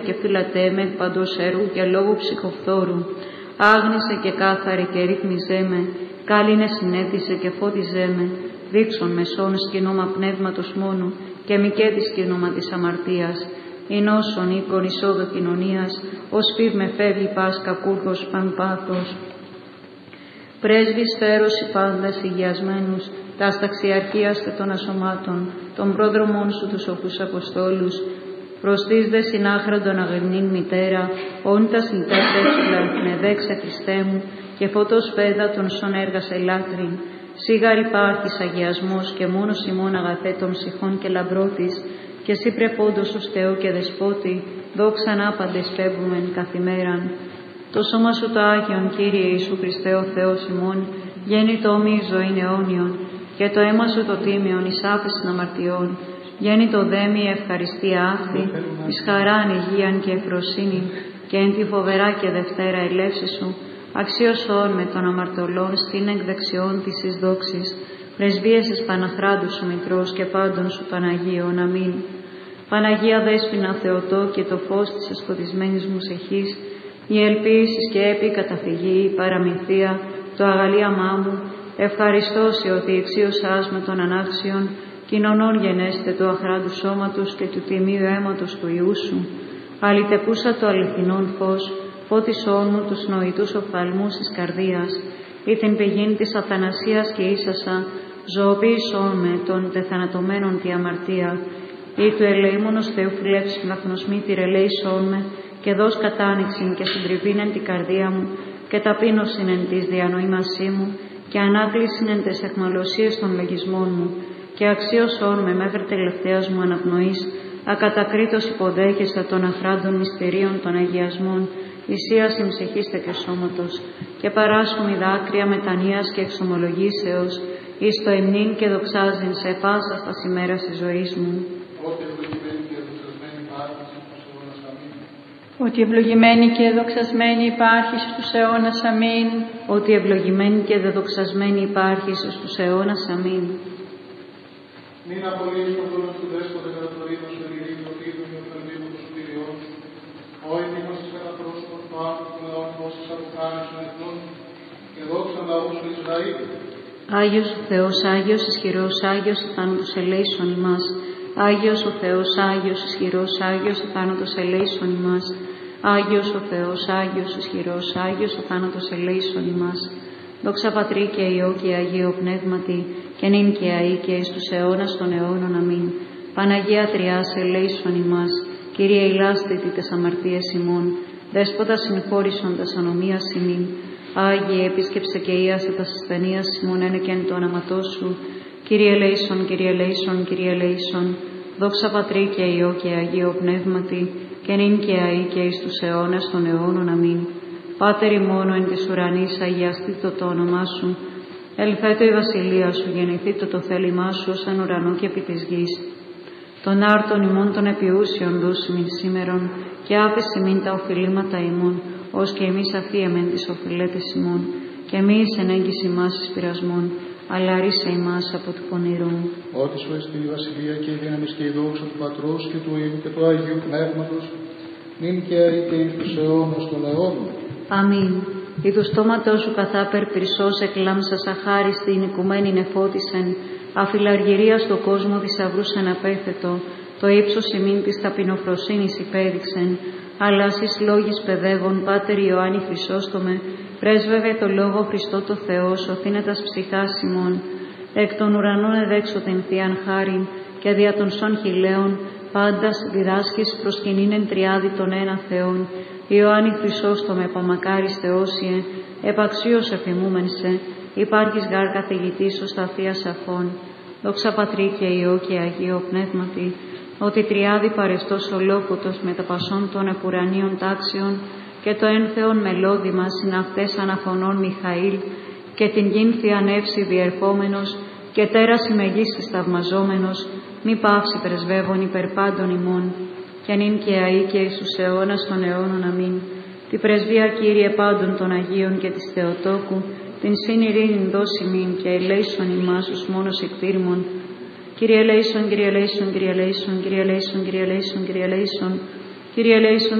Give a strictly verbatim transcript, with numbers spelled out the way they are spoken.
και φυλατέ με εκ παντός έργου και λόγου ψυχοφθόρου. Άγνησε και κάθαρε και ρύθμιζέ με, κάλυνε συνέτησε και φώτιζέ με, δείξον μεσών σκηνώμα πνεύματος μόνο και μικέτη σκηνώμα της αμαρτίας. Ειν όσον οίκον εισόδο κοινωνίας, ως φίβ με φεύγει πας κακούργος παν πάθος. Πρέσβης φέρος πάντας υγιασμένους, τας ταξιαρχίας και των ασωμάτων, των πρόδρομων σου τους οφούς Αποστόλους, προς τις δε συνάχραντον αγριμνήν μητέρα, όν τα συντάς έξουλα πνεδέξε Χριστέ μου, και φωτός πέδα των σον έργας ελάτριν. Σίγαρ υπάρχεις αγιασμός και μόνος ημών αγαθέ των ψυχών και λαμπρότης, και εσύ πρεπόντος ως Θεό και Δεσπότη, δόξαν άπαντες φεύγουμεν καθημέραν. Το σώμα σου το Άγιον, Κύριε Ιησού Χριστέ ο Θεός ημών, γέννη το ομοίη ζωήν αιώνιον, και το αίμα σου το τίμιον εις άφεσιν αμαρτιών, γέννη το δέμι ευχαριστία άχθη, εις χαράν υγείαν και ευφροσύνη, και εν τη φοβερά και δευτέρα ελεύση σου, αξίωσον με των αμαρτωλών στην εκδεξιών της εις δόξης, πρεσβείες εις Παναχράντου σου Μητρός και πάντων σου Παναγίων. Αμήν. Παναγία Δέσποινα Θεοτό και το φως της εσκοτισμένης μου ψυχής, η ελπίσεις και έπι καταφυγή, η παραμυθία, το αγαλίαμά μου, ευχαριστώσει ότι εξίωσάς με των ανάξιων, κοινωνών γενέστε του αχράντου σώματος και του τιμίου αίματος του Ιού σου, αλητεπούσα το αληθινόν φως, φώτισόν μου τους νοητούς οφθαλμούς της καρδίας, ή την πηγήν της αθανασίας και ίσασα, ζωοποίησόν με των τεθανατωμένων τη αμαρτία, ή του ελεήμονος Θεού φυλέψης μναχνοσμήτηρ ελέησόν με, και δώσ' κατάνοιξην και συντριβήν εν την καρδία μου, και ταπείνωσιν εν της διανοήμασή μου, και ανάκλησιν εν τες αιχμαλωσίες των λογισμών μου, και αξίωσόν με μέχρι τελευταίας μου αναπνοής, ακατακρίτως υποδέχεστα των αχράντων μυστηρίων των αγιασμών, ισίασιν ψυχήστε και σώματος, και παράσχουμι δάκρυα μετανοίας και εξομολογήσεως, εις το υμνήν και δοξάζειν σε πάσα στα ημέρας της ζωής μου. Ότι ευλογημένη και δοξασμένη υπάρχεις στους αιώνας. Αμήν. Ότι ευλογημένη και δεδοξασμένη υπάρχεις στους αιώνας. Αμήν. Μην απολύεις τον δούλο του δέσποτε κατατορίνο σου ειρήνη, το τίδο και ο θερμίδο του Κύριος. Ο έτοιμος εις καταπρόσωπον του άνθρωπου του λαών πόσες αποκάνεις των εθνών και δόξαν λαού σου Ισραήλ. Άγιος ο Θεός, Άγιος ισχυρός, Άγιος ο θάνατος ελέησον ημάς. Άγιος ο Θεός, Άγιος ισχυρός, Άγιος ο θάνατος ελέησον ημάς. Άγιος ο Θεός, Άγιος ισχυρός, Άγιος ο θάνατος ελέησον ημάς. Δόξα Πατρί και Υιό και Αγίο Πνεύματι, και νυν και αεί και εις τους αιώνας των αιώνων. Αμήν. Παναγία Τριάς ελέησον ημάς. Κύριε ηλάστητη τες αμαρτίες ημών, Δέσποτα συγχώρησον τας ανομίας ημίν. Άγιε επίσκεψε και ίασε τας ασθενείας ημών ένεκεν το όνοματό σου. Κύριε ελέησον, Κύριε ελέησον, Κύριε ελέησον. Δόξα Πατρί και Υιό και Αγίο Πνεύματι, και νυν και αεί και εις τους αιώνας των αιώνων. Αμήν. Πάτερ ημών εν της ουρανής, αγιαστήτω το όνομά σου. Ελθέτω η βασιλεία σου, γεννηθήτω το θέλημά σου ως εν ουρανό και επί της γης. Των άρτων ημών των επιούσιων δούσιμην σήμερον, και άφεση μην τα οφειλήματα ημών, ως και εμείς αφίεμεν τις οφειλέτες ημών, και μη εις ενέγγιση ημάς εις πειρασμών, αλλά ρίσε ημάς από του πονηρού. Ότι σου εστί η βασιλεία και η δύναμη και η δόξα του Πατρός και του Υιού και του Αγίου Πνεύματος, νυν και αεί και εις τους αιώνας των αιώνων. Αμήν. Ει του στόματός σου καθάπερ πυρσός εκλάμψας αχάριστη ειν οικουμένην εφώτισεν, αφιλαργυρία στο κόσμο θησαυρούς αναπέθετο, το ύψος ημίν της ταπεινοφροσύνης υπέδειξεν, αλλά εις λόγης παιδεύων, Πάτερ Ιωάννη Χρυσόστομε, πρέσβευε το Λόγο Χριστό το Θεό, σωθήνετας ψυχάς ημών, εκ των ουρανών εδέξω την Θείαν χάριν, και δια των σων χιλέων, πάντας διδάσκεις προσκυνήνεν τριάδι των ένα Θεών. Ιωάννη Χρυσόστομε, παμακάρις Θεόσιε, επαξίως εφημούμεν σε, υπάρχεις γάρ καθηγητής ως τα Θεία Σαφών. Δόξα Πατρί και Υιό και Αγίο Πνεύματι, ότι τριάδι παρεστός ολόφωτος με τα πασών των επουρανίων τάξεων και το ένθεον μελώδημα συναυτές αναφωνών Μιχαήλ και την γύνθια νεύση διερχόμενος και τέραση μεγίστης θαυμαζόμενος, μη πάυσει πρεσβεύων υπερ πάντων ημών, και νυν και αεί και εις τους αιώνας των αιώνων. Αμήν. Τη πρεσβεία, Κύριε, πάντων των Αγίων και της Θεοτόκου, την σύν ειρήνην δώσει μην και ελέησον ημάς ως μόνος εκτήρμων. Κύριε ελέησον, Κύριε ελέησον, Κύριε ελέησον, Κύριε ελέησον, Κύριε ελέησον, Κύριε ελέησον. Κύριε ελέησον